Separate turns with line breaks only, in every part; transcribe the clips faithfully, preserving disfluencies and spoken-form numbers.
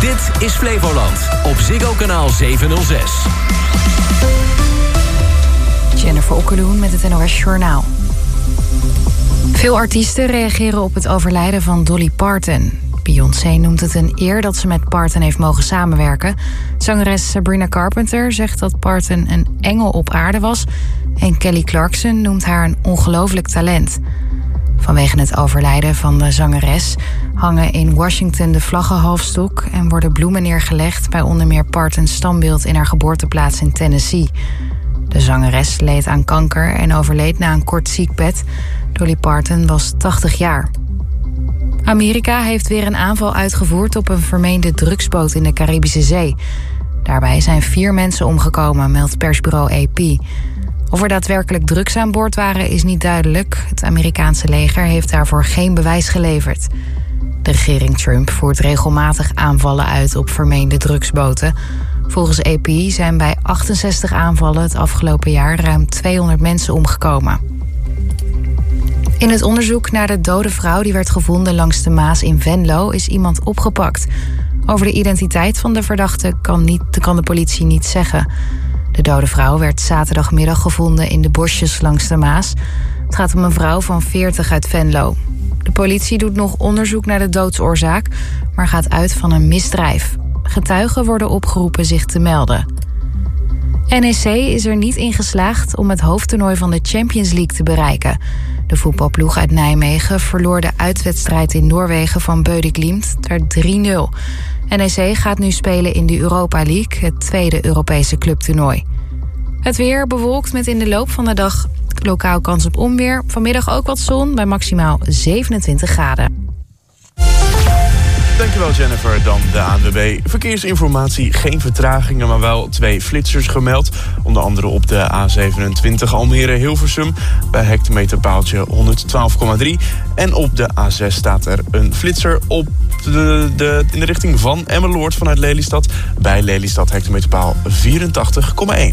Dit is Flevoland op Ziggo kanaal zevenhonderdzes.
Jennifer Okkeloen met het N O S Journaal. Veel artiesten reageren op het overlijden van Dolly Parton. Beyoncé noemt het een eer dat ze met Parton heeft mogen samenwerken. Zangeres Sabrina Carpenter zegt dat Parton een engel op aarde was. En Kelly Clarkson noemt haar een ongelooflijk talent. Vanwege het overlijden van de zangeres hangen in Washington de vlaggen halfstok en worden bloemen neergelegd bij onder meer Partons standbeeld in haar geboorteplaats in Tennessee. De zangeres leed aan kanker en overleed na een kort ziekbed. Dolly Parton was tachtig jaar. Amerika heeft weer een aanval uitgevoerd op een vermeende drugsboot in de Caribische Zee. Daarbij zijn vier mensen omgekomen, meldt persbureau A P. Of er daadwerkelijk drugs aan boord waren is niet duidelijk. Het Amerikaanse leger heeft daarvoor geen bewijs geleverd. De regering Trump voert regelmatig aanvallen uit op vermeende drugsboten. Volgens A P zijn bij achtenzestig aanvallen het afgelopen jaar ruim tweehonderd mensen omgekomen. In het onderzoek naar de dode vrouw die werd gevonden langs de Maas in Venlo is iemand opgepakt. Over de identiteit van de verdachte kan, niet, kan de politie niet zeggen. De dode vrouw werd zaterdagmiddag gevonden in de bosjes langs de Maas. Het gaat om een vrouw van veertig uit Venlo. De politie doet nog onderzoek naar de doodsoorzaak, maar gaat uit van een misdrijf. Getuigen worden opgeroepen zich te melden. N E C is er niet in geslaagd om het hoofdtoernooi van de Champions League te bereiken. De voetbalploeg uit Nijmegen verloor de uitwedstrijd in Noorwegen van Bøde Glimt. Het werd drie nul. N E C gaat nu spelen in de Europa League, het tweede Europese clubtoernooi. Het weer bewolkt met in de loop van de dag lokaal kans op onweer. Vanmiddag ook wat zon bij maximaal zevenentwintig graden.
Dankjewel Jennifer. Dan de A N W B. Verkeersinformatie, geen vertragingen, maar wel twee flitsers gemeld. Onder andere op de A zevenentwintig Almere-Hilversum bij hectometerpaaltje honderdtwaalf komma drie. En op de A zes staat er een flitser op de, de, in de richting van Emmeloord vanuit Lelystad. Bij Lelystad hectometerpaal vierentachtig komma één.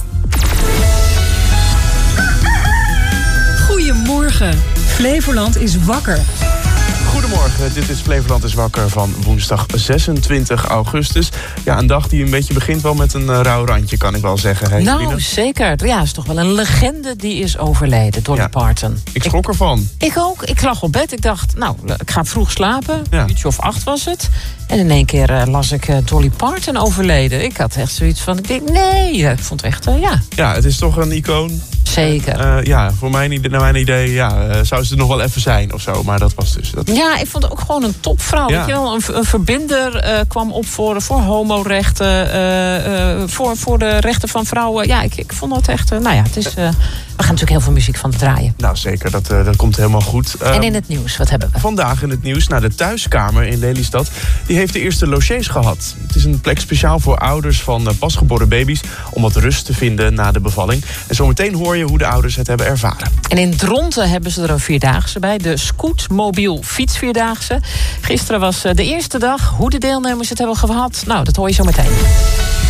Goedemorgen. Flevoland is wakker.
Goedemorgen, dit is Flevoland is wakker van woensdag zesentwintig augustus. Ja, een dag die een beetje begint wel met een uh, rauw randje, kan ik wel zeggen. Hey,
nou,
Lina?
Zeker. Ja, is toch wel een legende die is overleden, Dolly
ja.
Parton.
Ik schrok ik, ervan.
Ik ook. Ik lag op bed. Ik dacht, nou, ik ga vroeg slapen.
Ja.
Een uurtje of acht was het. En in één keer uh, las ik uh, Dolly Parton overleden. Ik had echt zoiets van, ik denk, nee. Ik vond het echt, uh, ja.
Ja, het is toch een icoon.
Zeker.
Uh, ja, voor mijn, naar mijn idee ja, uh, zou ze er nog wel even zijn of zo. Maar dat was dus... Dat...
Ja, ik vond het ook gewoon een topvrouw.
Ja.
Weet je wel? Een, een verbinder uh, kwam op voor, voor homorechten. Uh, uh, voor, voor de rechten van vrouwen. Ja, ik, ik vond dat echt... Uh, nou ja, het is... Uh, we gaan natuurlijk heel veel muziek van draaien.
Nou, zeker. Dat, uh, dat komt helemaal goed. Uh,
en in het nieuws, wat hebben we?
Vandaag in het nieuws, naar de thuiskamer in Lelystad. Die heeft de eerste logies gehad. Het is een plek speciaal voor ouders van uh, pasgeboren baby's om wat rust te vinden na de bevalling. En zometeen hoor je hoe de ouders het hebben ervaren.
En in Dronten hebben ze er een vierdaagse bij. De Scootmobiel Fietsvierdaagse. Gisteren was uh, de eerste dag. Hoe de deelnemers het hebben gehad, nou, dat hoor je zo meteen.